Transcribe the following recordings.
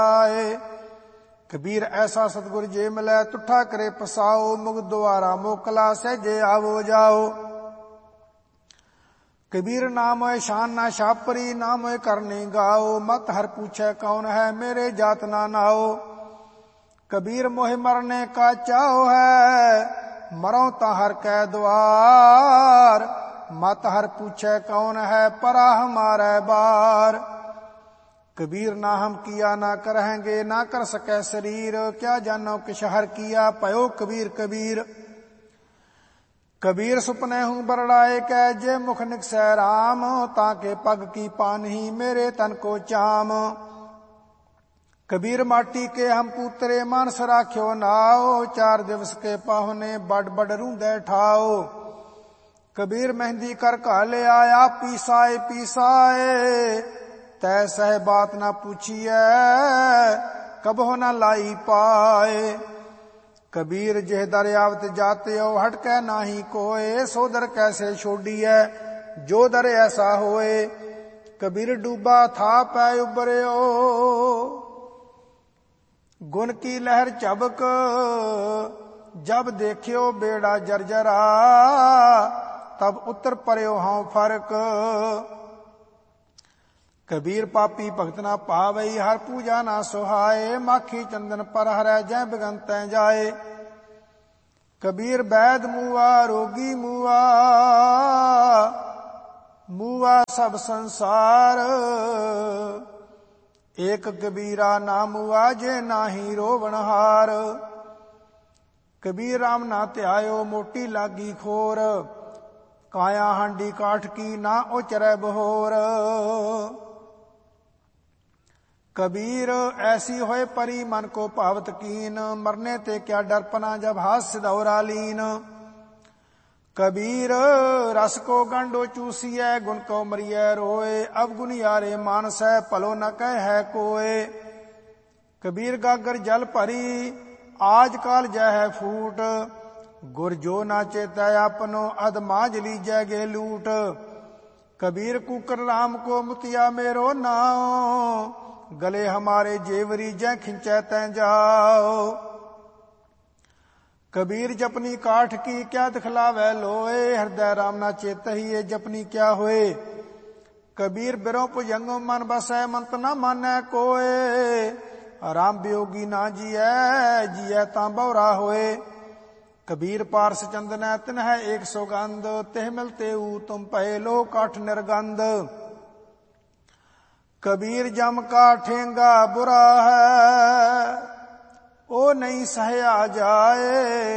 आए। कबीर ऐसा सतगुर जे मिलै तुठा करे पसाओ। मुग द्वारा मोकला सहजे आवो जाओ। कबीर नाम है शान ना छापरी, नाम है करने गाओ। मत हर पूछे कौन है मेरे जात ना नाओ। कबीर मोहि मरने का चाहो है, मरो ता हर कै द्वार। मत हर पूछे कौन है परा हमारे बार। कबीर ना हम किया ना करेंगे, ना कर सके शरीर। क्या जानो किश हर किया पयो कबीर कबीर। कबीर सुपने हूँ बरड़ाए कै, जे मुख निकसै राम। ताके पग की पानही मेरे तन को चाम। कबीर माटी के हम पुतरे, मानस राख्यो नाओ। 4 दिवस के पाहुने बड़ बड़ रूंदे ठाओ। कबीर मेहंदी कर काले आया, पीसाए पीसाए। तै सह बात ना पूछिए, कबहो न लाई पाए। कबीर जेह दर आवत जाते हो, हटके नाही कोय। सो दर कैसे छोड़िए, जो दर ऐसा होए। कबीर डूबा था पै उबर्यो, गुण की लहर चबक। जब देखियो बेड़ा जर्जरा, तब उतर पर्यो हाँ फर्क। कबीर पापी भगत ना पावई, हर पूजा ना सुहाए। माखी चंदन पर हरै जय बिगन तै जाए। कबीर वैद मुआ रोगी मुआ, मुआ सब संसार। एक कबीरा ना मुआ जे नाही रोवनहार। कबीर राम ना त्यायो मोटी लागी खोर, काया हांडी काठ की ना ओचरै बहोर। कबीर ऐसी होए परी मन को पावत कीन, मरने ते क्या डरपना जब हाथ सिदौरा लीन। कबीर रस को गंडो चूसिए, गुण को मरिय रोए। अब गुण यारे मानस पलो न कह है कोय। कबीर गागर जल भरी, आज काल जय फूट। गुर जो ना चेतै अपनो, अध माज लीजै गे लूट। कबीर कुकर राम को मुतिया मेरो नाओ। गले हमारे जेवरी जय खिंचै तै जाओ। कबीर जपनी काठ की क्या दिखलावै लोए। हृदय राम ना चेतहि ये जपनी क्या होए। कबीर बिरों भुजंगों मन बसै, मंत न मानै कोय। राम वियोगी ना जियै, जियै तां बौरा होए। कबीर पारस चंदन तिन्ह एक सौगंध, तिह मिलते ऊ तुम पै लो काठ निर्गंध। कबीर जम का ठेंगा बुरा है, ओ नहीं सहया जाए।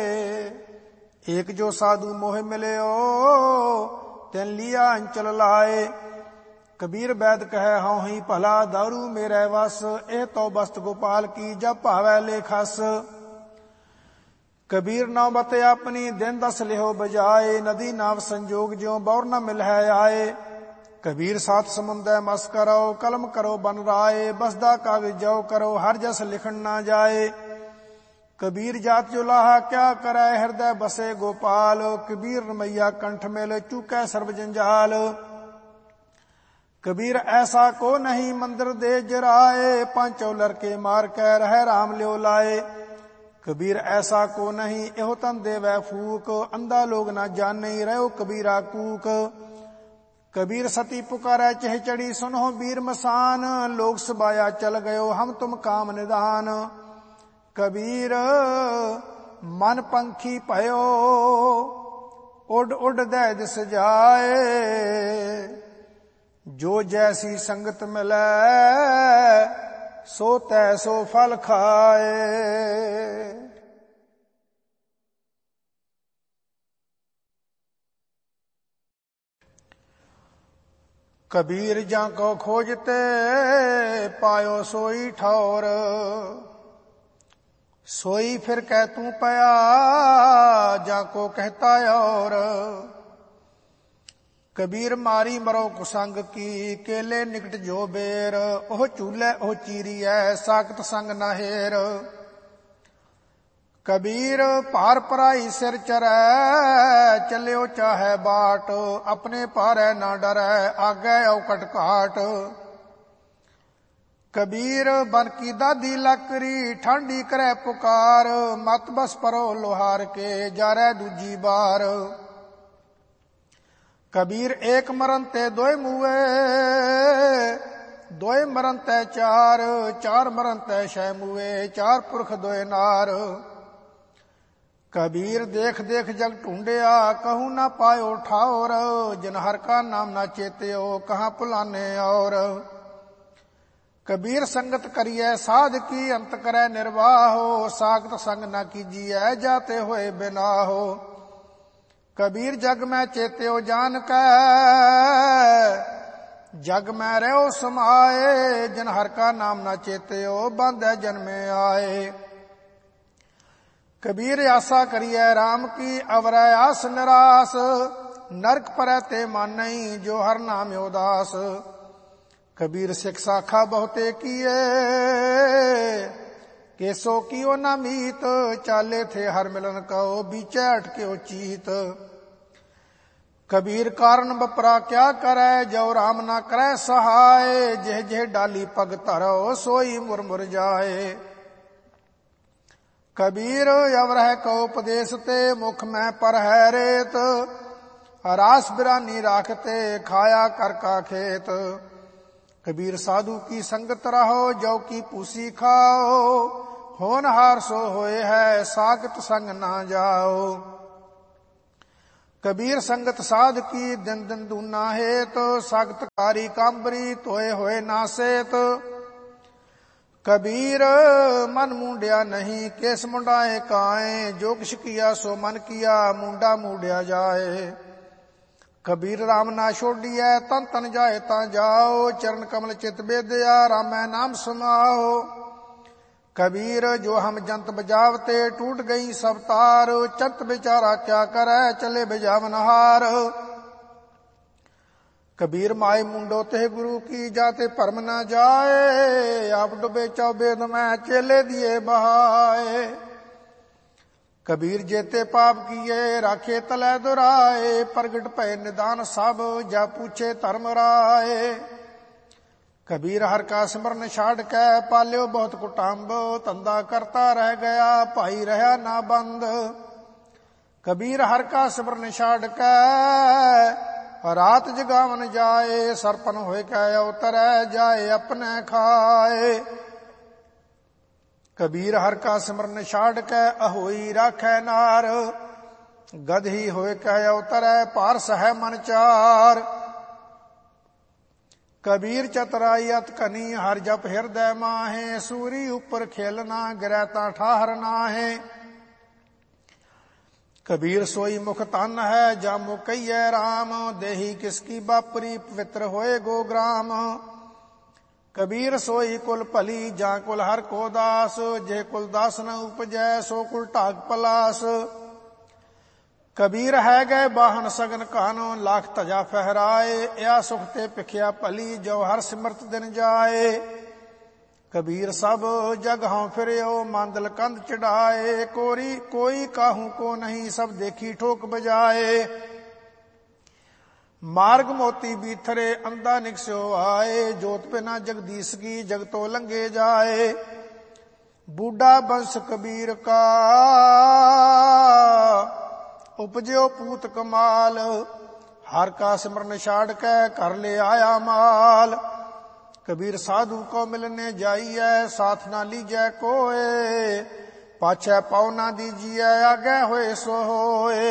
एक जो साधु मोह मिले ओ, तिन लिया अंचल लाए। कबीर वैद कहे हाँ ही भला, दारू मेरे वस। ए तो बस्त गोपाल की जब भावै ले खस। कबीर नौबत अपनी दिन 10 लिहो बजाए। नदी नाव संजोग ज्यों बौर न मिल है आए। कबीर 7 समुंदर मस करो, कलम करो बन राए। बसदा कागज जो करो, हर जस लिखन ना जाए। कबीर जात जो लाहा क्या करे, हृदय बसे गोपाल। कबीर रमैया कंठ मेल चूकै सर्व जंजाल। कबीर ऐसा को नहीं मंदिर दे जराए, पांचों लड़के मार के रह राम ल्यो लाए। कबीर ऐसा को नहीं एहो तन देवै फूक, अंधा लोग ना जाने रहो कबीरा कूक। कबीर सती पुकारै चह चढ़ी, सुनो वीर मसान। लोग सबाया चल गयो हम तुम काम निदान। कबीर मन पंखी भयो, उड उड दे दिस जाए। जो जैसी संगत मिलै, सो तैसो फल खाए। कबीर जाको खोजते, पायो सोई ठौर। सोई फिर कह तू पया, जाको कहता और। कबीर मारी मरो कुसंग की, केले निकट जो बेर। ओह चूल्हे ओह चीरियै, साकत संग नाहेर। कबीर पार पराई सिर चरै, चलियो चाहे बाट। अपने पारै ना डरै, आगे औकट घाट। कबीर बन की दादी लकड़ी ठांडी करे पुकार, मत बस परो लोहार के जारे दूजी बार। कबीर एक मरण ते दोय मुए, दोय मरण ते चार, चार मरण ते छह मुए, चार पुरख दोय नार। कबीर देख देख जग ढूंढिया, कहूँ ना पायो ठावर, जिन हर का नाम ना चेत्यो, कहाँ पुलाने और। कबीर संगत करिए साध की, अंत करे निर्वाहो, सागत संग न कीजिए जाते हुए बिना हो। कबीर जग में चेत्यो जान कै, जग में रहो समाए, जिन हर का नाम न चेत्यो, बांधे जन्मे आए। कबीर आशा करिए राम की, अवरै आस निरास, नरक परै ते मानई, जो हर नाम उदास। कबीर सिख साखा बहुते किए, केसो कियो न मीत, चाले थे हर मिलन कहो, बीचे अटके चीत। कबीर कारण बपरा क्या करे, जो राम ना करे सहाय, जेह जेह डाली पग धरो, सोई मुरमुर जाए। कबीर अवरह को उपदेश ते, मुख में पर है रेत, रास बिरानी राखते, खाया कर का खेत। कबीर साधु की संगत रहो, जौ की पूसी खाओ, होनहार सो होए है, सागत संग ना जाओ। कबीर संगत साध की, दिन दिन दूना हेत, सागत कारी कांबरी, तोए होए नासेत। कबीर मन मूंड्या नहीं, केस मुंडाए काए, जो किछ किया सो मन किया, मुंडा मूंड्या जाए। कबीर राम ना छोड़िए, तन तन जाए ता जाओ, चरण कमल चित बेदया, रामै नाम समाओ। कबीर जो हम जंत बजावते, टूट गई सब तार, चंत बेचारा क्या करे, चले बजावनहार। कबीर माय मुंडो ते गुरु की, जाते परम न जाए, आप डुबे चौबेद में चेले दिए बहाए। कबीर जेते पाप किए, राखे तले दुराए, प्रगट भय निदान सब, जा पूछे धर्म राय। कबीर हर का सिमरन छाड़ के, पाल्यो बहुत कुटाम्ब, धंधा करता रह गया, भाई रहा ना बंद। कबीर हर का सिमरन छाड़ के, रात जगावन जाए, सरपन होए के उतरै, जाए अपने खाए। कबीर हर का सिमरन छाड़ के, अहोई राखै नार, गधी होए कह उतरै, पारस है मन चार। कबीर चतुराई अत कनी, हर जप हृदय माहे, सूरी ऊपर खेलना, गिरै ता ठाहर नाहे। कबीर सोई मुख तन है, जामो कहिए राम, देही किसकी बापरी, पवित्र होए गो ग्राम। कबीर सोई कुल भली, जा कुल हर को दास, जे कुल दास न उपजै, सो कुल ढाक पलास। कबीर है गए बाहन सगन कानो, लाख तजा फहराए, या सुख ते पिखिया भली, जो हर सिमरत दिन जाए। कबीर सब जग हों फिरयो, मांदल कंध चढ़ाए, कोई काहू को नहीं, सब देखी ठोक बजाए। मार्ग मोती बीथरे, अंधा निकस्यो आए, जोत बिना जगदीश की, जग तो लंघे जाए। बूढ़ा बंश कबीर का, उपजो पूत कमाल, हर का सिमरन छाड़ के, कर ले आया माल। कबीर साधु को मिलने जाइए, साथ ना लीजिए कोए, पाछे पाँव ना दीजिए, आगे होए सो होए।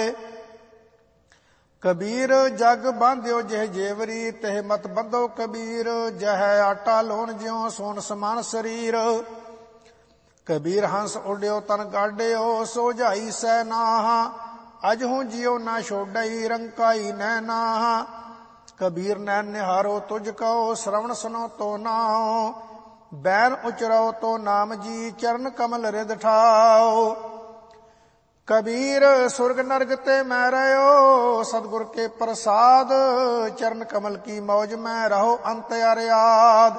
कबीर जग बांध्यो जह जेवरी, तह मत बंधो कबीर, जह आटा लोन ज्यो, सोन समान शरीर। कबीर हंस उड्यो तन गाड्यो, सो जाई सै नाहा, अजहू जियो ना छोड़ई, रंकाई नैनाहा। कबीर नैन निहारो तुझ कहो, श्रवण सुनो तो नाओ, बैन उचरो तो नाम जी, चरण कमल रिद ठाओ। कबीर सुर्ग नरक ते मैं रहो, सतगुर के प्रसाद, चरण कमल की मौज में रहो अंतयार याद।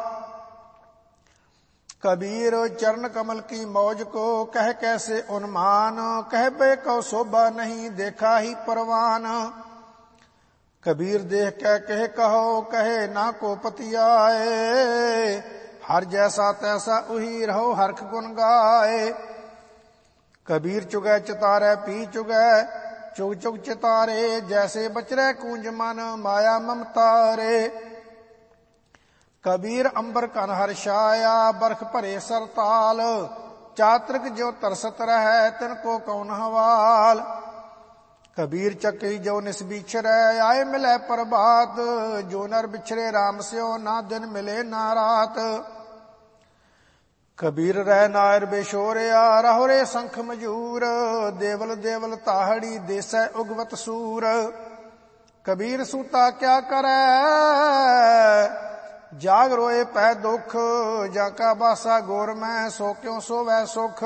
कबीर चरण कमल की मौज को कह कैसे उन्मान, कह बे को शोभा नहीं देखा ही परवान। कबीर देख के कहे कहो, कहे ना को पतियाए, हर जैसा तैसा उही रहो हरख गुण गाए। कबीर चुगै चितारै पी चुगै चुग चुग चितारे, जैसे बचरै कूंज मन माया ममता रे। कबीर अंबर कन हर्षाया बरख भरे सरताल, चातृक जो तरसत रहे तिनको कौन हवाल। कबीर चकई जो निस बिछरै आए मिलै प्रभात, जो नर बिछरे राम स्यो ना दिन मिले ना रात। कबीर रह नायर बेशोरिया रहो रे संख मजूर, देवल देवल ताहड़ी देसै उगवत सूर। कबीर सूता क्या करे जाग रोए पै दुख, जाका बासा गोर में सो क्यों सोवै सुख।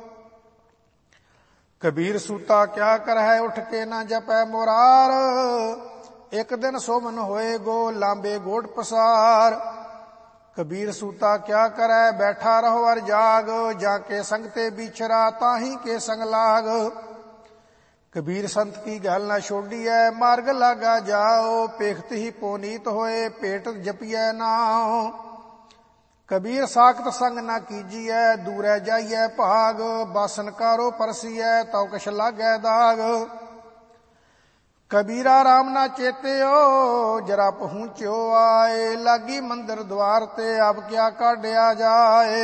कबीर सूता क्या करहै उठ के न जपै मुरार, एक दिन सोमन होए गो लांबे गोड़ पसार। कबीर सूता क्या करै बैठा रहो अर जाग, जाके संग ते बिछरा ताही के संग लाग। कबीर संत की गल न छोड़िए मार्ग लागा जाओ, पेखत ही पोनीत होए पेट जपिए नाओ। कबीर साखत संग न कीजिए दूरै जाइए भाग, बासन कारो परसिए तौ कछ लागै दाग। कबीरा राम ना चेत्यो जरा पहुँच्यो आए, लागी मंदिर द्वार ते अब क्या काढ़िया जाए।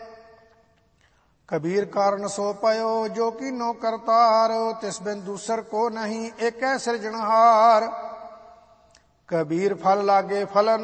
कबीर कारण सो पयो जो की नो करतार, तिस बिन दूसर को नहीं एक सृजनहार। कबीर फल लागे फलन